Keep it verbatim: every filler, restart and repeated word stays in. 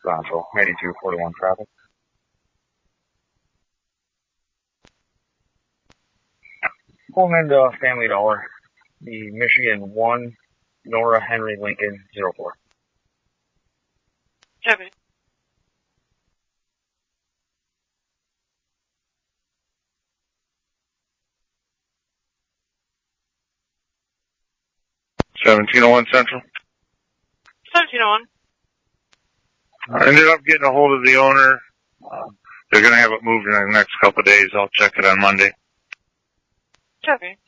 Central, eighty-two forty-one traffic. Pulling into Family Dollar, the Michigan one, Nora Henry Lincoln, zero four. Copy. seventeen oh one Central. seventeen oh one. I ended up getting a hold of the owner. Uh, they're going to have it moved in the next couple of days. I'll check it on Monday. Copy.